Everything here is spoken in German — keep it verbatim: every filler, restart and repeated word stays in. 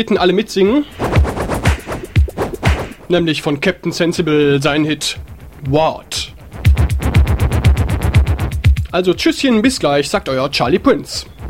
alle mitsingen. Nämlich von Captain Sensible sein Hit What. Also tschüsschen, bis gleich, sagt euer Charlie Prince.